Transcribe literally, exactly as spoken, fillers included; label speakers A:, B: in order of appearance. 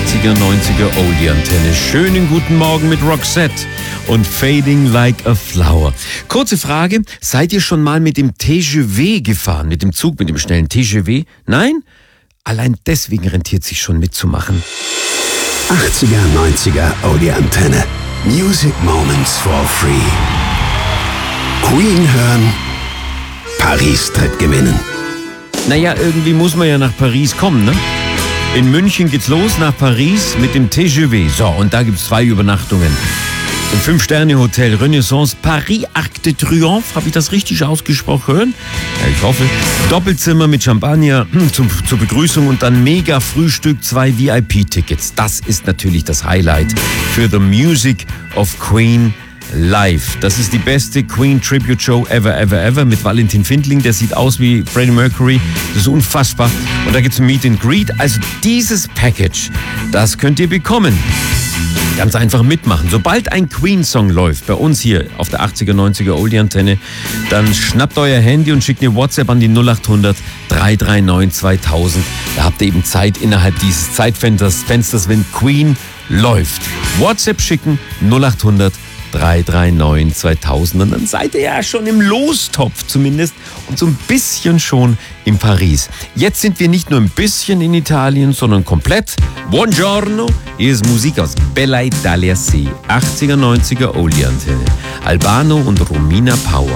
A: achtziger, neunziger Oldie-Antenne. Schönen guten Morgen mit Roxette und Fading Like a Flower. Kurze Frage, seid ihr schon mal mit dem T G V gefahren, mit dem Zug, mit dem schnellen T G V? Nein? Allein deswegen rentiert sich schon mitzumachen.
B: achtziger, neunziger Oldie-Antenne. Music Moments for free. Queen hören, Paris-Trip gewinnen.
A: Naja, irgendwie muss man ja nach Paris kommen, ne? In München geht's los nach Paris mit dem T G V. So, und da gibt's zwei Übernachtungen. Im Fünf-Sterne-Hotel Renaissance Paris Arc de Triomphe. Habe ich das richtig ausgesprochen? Ja, ich hoffe. Doppelzimmer mit Champagner hm, zum, zur Begrüßung und dann mega Frühstück, zwei V I P-Tickets. Das ist natürlich das Highlight für The Music of Queen live. Das ist die beste Queen Tribute Show ever, ever, ever mit Valentin Findling. Der sieht aus wie Freddie Mercury. Das ist unfassbar. Und da gibt's ein Meet and Greet. Also dieses Package, das könnt ihr bekommen. Ganz einfach mitmachen. Sobald ein Queen-Song läuft, bei uns hier auf der achtziger, neunziger Oldie-Antenne, dann schnappt euer Handy und schickt eine WhatsApp an die null acht hundert, drei drei neun, zweitausend. Da habt ihr eben Zeit innerhalb dieses Zeitfensters, Fensters, wenn Queen läuft. WhatsApp schicken, null acht hundert, drei drei neun, zweitausend. Und dann seid ihr ja schon im Lostopf zumindest und so ein bisschen schon in Paris. Jetzt sind wir nicht nur ein bisschen in Italien, sondern komplett. Buongiorno, hier ist Musik aus Bella Italia See, achtziger, neunziger Oldie-Antenne. Albano und Romina Power.